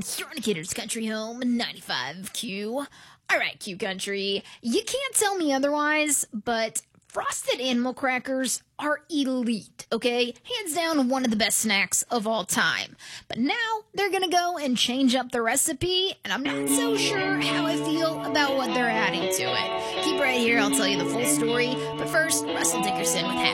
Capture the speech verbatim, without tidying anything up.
You're on a Kidder's Country Home, ninety-five Q. All right, Q Country, you can't tell me otherwise, but frosted animal crackers are elite, okay? Hands down, one of the best snacks of all time. But now they're gonna go and change up the recipe, and I'm not so sure how I feel about what they're adding to it. Keep right here, I'll tell you the full story. But first, Russell Dickerson with